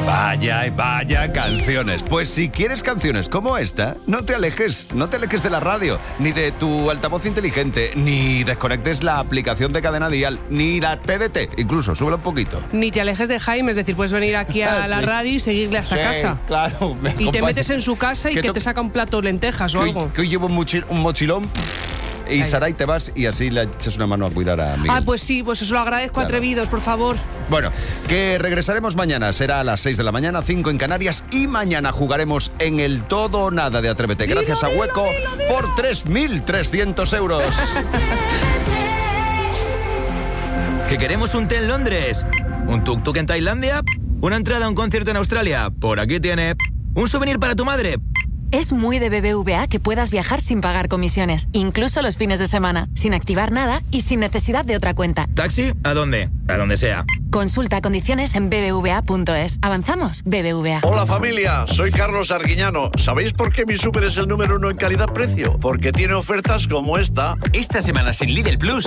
Vaya canciones. Pues si quieres canciones como esta, no te alejes de la radio, ni de tu altavoz inteligente, ni desconectes la aplicación de Cadena Dial, ni la TDT, incluso, súbela un poquito. Ni te alejes de Jaime, es decir, puedes venir aquí a la radio y seguirle hasta casa. Claro. Y te metes en su casa y que te saca un plato de lentejas o algo. Que hoy llevo un mochilón. Y Saray, te vas y así le echas una mano a cuidar a Miguel. Pues sí, pues eso lo agradezco, claro. Atrevidos, por favor. Bueno, que regresaremos mañana. Será a las 6 de la mañana, 5 en Canarias. Y mañana jugaremos en el todo o nada de Atrévete. Gracias a Hueco por 3.300 euros. ¿Que queremos un té en Londres? ¿Un tuk-tuk en Tailandia? ¿Una entrada a un concierto en Australia? Por aquí tiene. ¿Un souvenir para tu madre? Es muy de BBVA que puedas viajar sin pagar comisiones, incluso los fines de semana, sin activar nada y sin necesidad de otra cuenta. ¿Taxi? ¿A dónde? A donde sea. Consulta condiciones en bbva.es. ¿Avanzamos? BBVA. Hola familia, soy Carlos Arguiñano. ¿Sabéis por qué mi súper es el número 1 en calidad-precio? Porque tiene ofertas como esta. Esta semana sin Lidl Plus.